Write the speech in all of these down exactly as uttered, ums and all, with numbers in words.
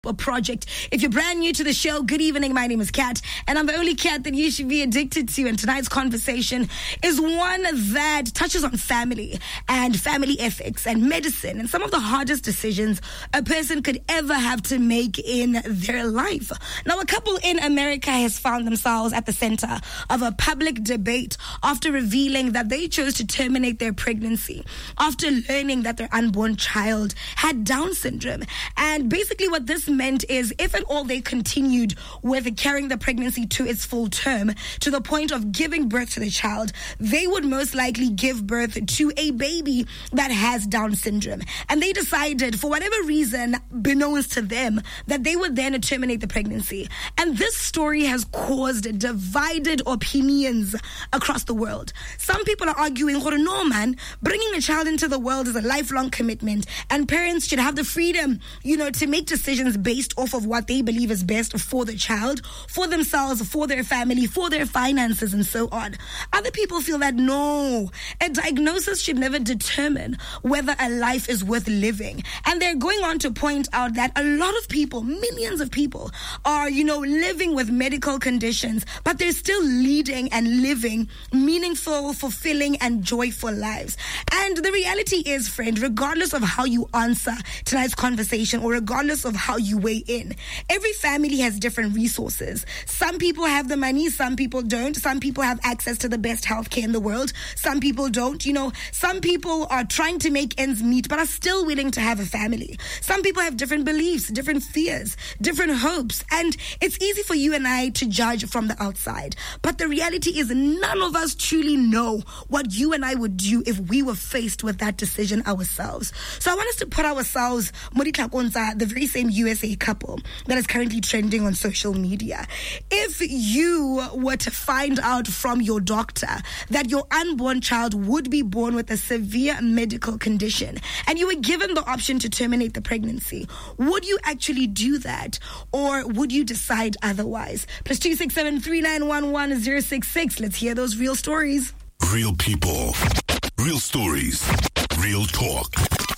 A project. If you're brand new to the show, good evening. My name is Kat, and I'm the only cat that you should be addicted to. And tonight's conversation is one that touches on family and family ethics and medicine and some of the hardest decisions a person could ever have to make in their life. Now, a couple in America has found themselves at the center of a public debate after revealing that they chose to terminate their pregnancy after learning that their unborn child had Down syndrome. And basically what this meant is, if at all they continued with carrying the pregnancy to its full term, to the point of giving birth to the child, they would most likely give birth to a baby that has Down syndrome. And they decided, for whatever reason beknownst to them, that they would then terminate the pregnancy. And this story has caused divided opinions across the world. Some people are arguing, no man, bringing a child into the world is a lifelong commitment, and parents should have the freedom, you know, to make decisions based off of what they believe is best for the child, for themselves, for their family, for their finances, and so on. Other people feel that no, a diagnosis should never determine whether a life is worth living. And they're going on to point out that a lot of people, millions of people, are, you know, living with medical conditions, but they're still leading and living meaningful, fulfilling, and joyful lives. And the reality is, friend, regardless of how you answer tonight's conversation, or regardless of how you weigh in, every family has different resources. Some people have the money, some people don't. Some people have access to the best healthcare in the world, some people don't. You know, some people are trying to make ends meet but are still willing to have a family. Some people have different beliefs, different fears, different hopes, and it's easy for you and I to judge from the outside. But the reality is, none of us truly know what you and I would do if we were faced with that decision ourselves. So I want us to put ourselves, Morita Konza, the very same U S A couple that is currently trending on social media. If you were to find out from your doctor that your unborn child would be born with a severe medical condition, and you were given the option to terminate the pregnancy, would you actually do that, or would you decide otherwise? Plus two six seven three nine one one zero six six. Let's hear those real stories. Real people, real stories, real talk.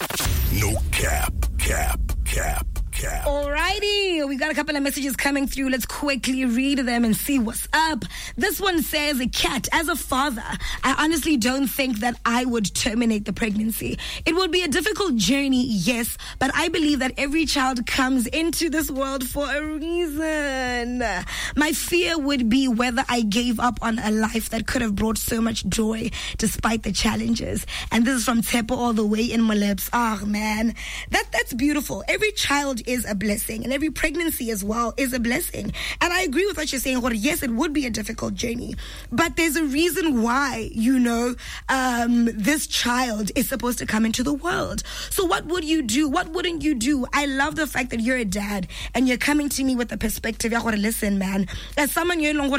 No cap, cap, cap. Yeah. Alrighty, we got a couple of messages coming through. Let's quickly read them and see what's up. This one says, Kat, as a father, I honestly don't think that I would terminate the pregnancy. It would be a difficult journey, yes, but I believe that every child comes into this world for a reason. My fear would be whether I gave up on a life that could have brought so much joy despite the challenges. And this is from Tepo all the way in Maleps. Oh man, that that's beautiful. Every child is a blessing, and every pregnancy as well is a blessing. And I agree with what you're saying. Yes, it would be a difficult journey, but there's a reason why, you know, um, this child is supposed to come into the world. So what would you do? What wouldn't you do? I love the fact that you're a dad and you're coming to me with the perspective, listen, man, as someone you're and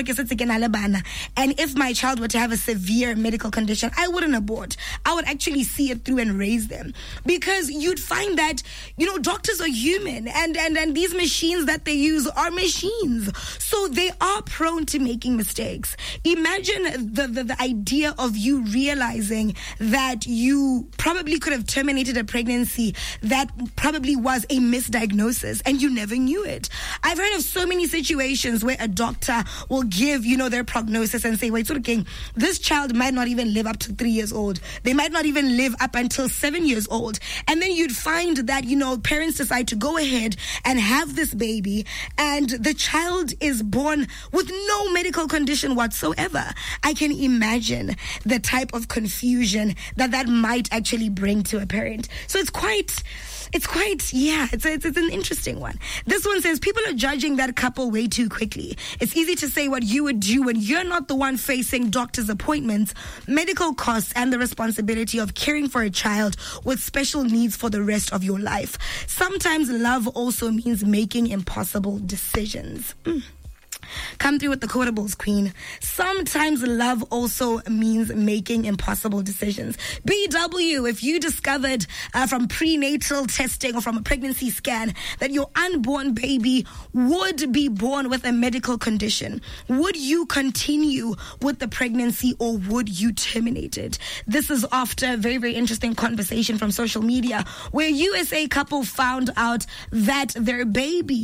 if my child were to have a severe medical condition, I wouldn't abort. I would actually see it through and raise them, because you'd find that, you know, doctors are human. And, and and these machines that they use are machines. So they are prone to making mistakes. Imagine the, the, the idea of you realizing that you probably could have terminated a pregnancy that probably was a misdiagnosis and you never knew it. I've heard of so many situations where a doctor will give, you know, their prognosis and say, wait, so okay, this child might not even live up to three years old. They might not even live up until seven years old. And then you'd find that, you know, parents decide to go ahead and have this baby, and the child is born with no medical condition whatsoever. I can imagine the type of confusion that that might actually bring to a parent. So it's quite It's quite, yeah, it's, it's it's an interesting one. This one says, people are judging that couple way too quickly. It's easy to say what you would do when you're not the one facing doctor's appointments, medical costs, and the responsibility of caring for a child with special needs for the rest of your life. Sometimes love also means making impossible decisions. Mm. Come through with the quotables, queen. Sometimes love also means making impossible decisions. B W, if you discovered uh, from prenatal testing or from a pregnancy scan that your unborn baby would be born with a medical condition, would you continue with the pregnancy or would you terminate it? This is after a very, very interesting conversation from social media where U S A couple found out that their baby